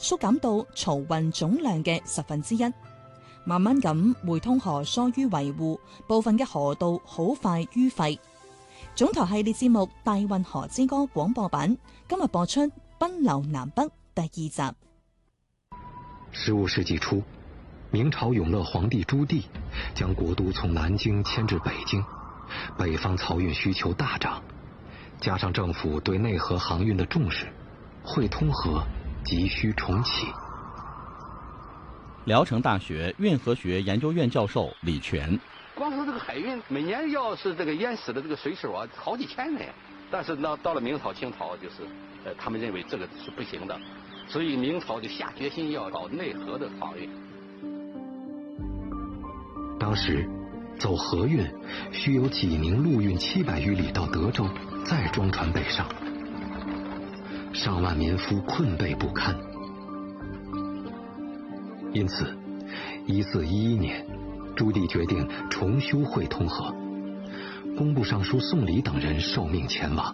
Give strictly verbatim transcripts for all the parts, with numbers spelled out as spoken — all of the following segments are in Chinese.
縮減到漕運總量嘅十分之一。慢慢咁，匯通河疏於維護，部分嘅河道好快淤廢。總台系列節目《大運河之歌》廣播版今日播出《奔流南北》第二集。 十五世紀初，明朝永樂皇帝朱棣將國都從南京遷至北京，北方漕運需求大漲，加上政府對內河航運的重視，汇通河急需重啟。 聊城大学运河学研究院教授李全， 光是这个海运，每年要是这个淹死的这个水手啊，好几千人。但是呢，到了明朝、清朝，就是呃，他们认为这个是不行的，所以明朝就下决心要搞内河的航运。 当时，走河运需由济宁陆运七百余里到德州，再装船北上，上万民夫困惫不堪。因此，一四一一年，朱棣决定重修汇通河，工部尚书宋理等人受命前往。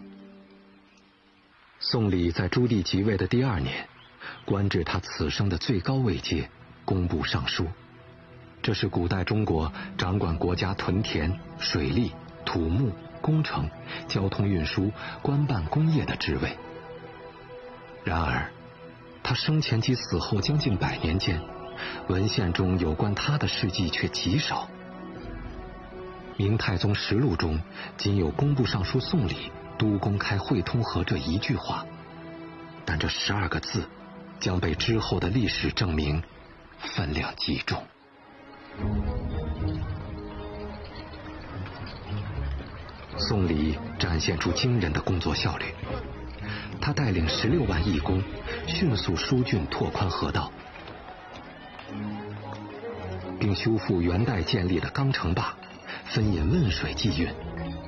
宋理在朱棣即位的第二年，官至他此生的最高位阶——工部尚书。这是古代中国掌管国家屯田、水利、土木、工程、交通运输、官办工业的职位。然而，他生前及死后将近百年间，文献中有关他的事迹却极少。明太宗实录中仅有工部尚书宋理督公开汇通河这一句话，但这十二个字将被之后的历史证明分量极重。宋理展现出惊人的工作效率，他带领十六万义工，迅速疏浚拓宽河道，并修复元代建立的钢城坝，分引汶水济运。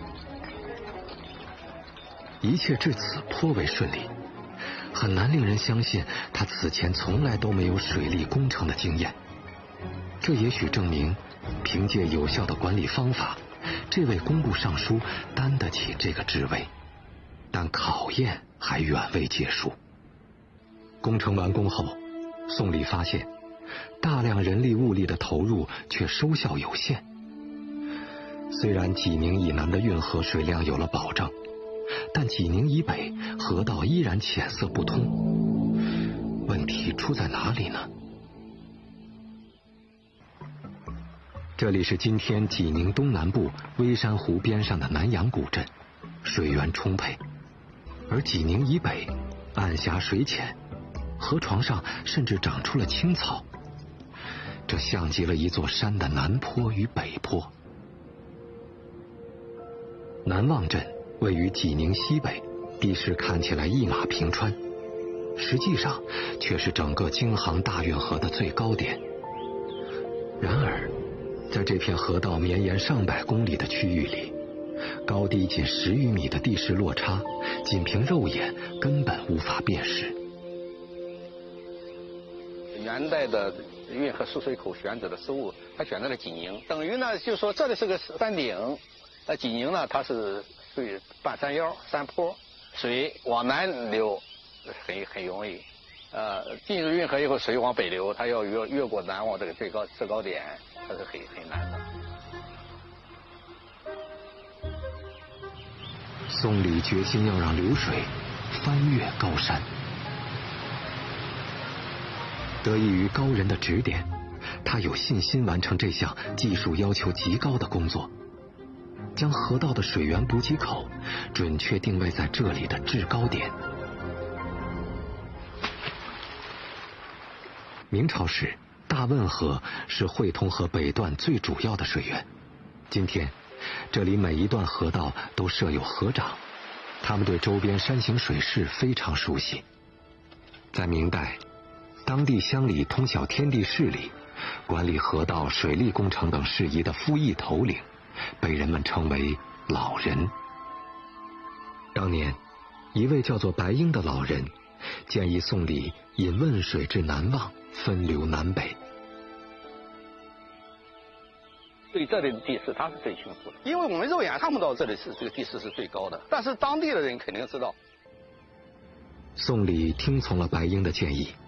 一切至此颇为顺利，很难令人相信他此前从来都没有水利工程的经验。这也许证明，凭借有效的管理方法，这位工部尚书担得起这个职位。但考验还远未结束。工程完工后，宋理发现，大量人力物力的投入却收效有限。虽然济宁以南的运河水量有了保证，但济宁以北河道依然浅色不通。问题出在哪里呢？这里是今天济宁东南部微山湖边上的南阳古镇，水源充沛，而济宁以北暗峡水浅，河床上甚至长出了青草，这像极了一座山的南坡与北坡。南望镇位于济宁西北，地势看起来一马平川，实际上却是整个京杭大运河的最高点。然而，在这片河道绵延上百公里的区域里，高低仅十余米的地势落差，仅凭肉眼根本无法辨识。 元代的运河输水口选址的失误，他选择了济宁，等于呢，就说这里是个山顶，那济宁呢，它是属于半山腰、山坡，水往南流很很容易，呃，进入运河以后，水往北流，它要越越过南望这个最高制高点，它是很很难的。 宋理决心要让流水翻越高山。得益于高人的指点，他有信心完成这项技术要求极高的工作，将河道的水源补给口准确定位在这里的制高点。明朝时，大汶河是汇通河北段最主要的水源。今天，这里每一段河道都设有河长，他们对周边山形水势非常熟悉。在明代，当地乡里通晓天地事理，管理河道、水利工程等事宜的夫役头领，被人们称为老人。当年，一位叫做白英的老人建议宋理引汶水至南望，分流南北。 对这里的地势他是最清楚的，因为我们肉眼看不到这里是这个地势是最高的，但是当地的人肯定知道。 宋理听从了白英的建议，